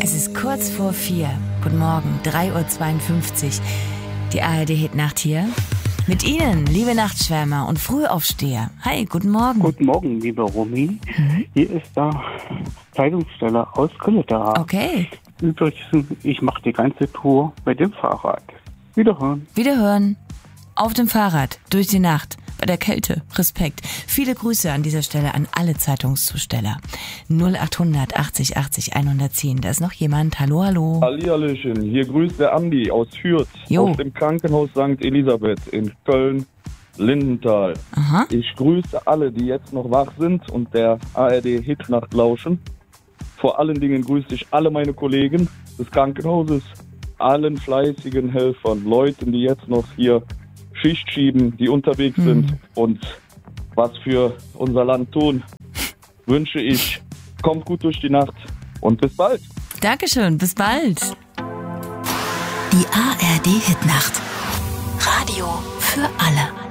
Es ist kurz vor 4. Guten Morgen, 3:52 Uhr. Die ARD-Hitnacht hier. Mit Ihnen, liebe Nachtschwärmer und Frühaufsteher. Hi, guten Morgen. Guten Morgen, liebe Romy. Hier ist der Kleidungssteller aus Kölleta. Okay. Übrigens, ich mache die ganze Tour mit dem Fahrrad. Wiederhören. Wiederhören. Auf dem Fahrrad, durch die Nacht, bei der Kälte. Respekt. Viele Grüße an dieser Stelle an alle Zeitungszusteller. 0800 80 80 110. Da ist noch jemand. Hallo, hallo. Hallihallöchen, hier grüßt der Andi aus Fürth, aus dem Krankenhaus St. Elisabeth in Köln-Lindenthal. Aha. Ich grüße alle, die jetzt noch wach sind und der ARD-Hitnacht lauschen. Vor allen Dingen grüße ich alle meine Kollegen des Krankenhauses, allen fleißigen Helfern, Leuten, die jetzt noch hier Schicht schieben, die unterwegs sind und was für unser Land tun, wünsche ich, kommt gut durch die Nacht und bis bald. Dankeschön, bis bald. Die ARD-Hitnacht. Radio für alle.